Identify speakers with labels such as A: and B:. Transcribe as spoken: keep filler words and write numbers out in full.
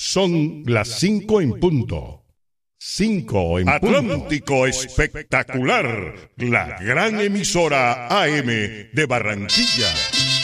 A: Son las cinco en punto. Cinco en Atlántico punto. Espectacular, la gran emisora A M de Barranquilla.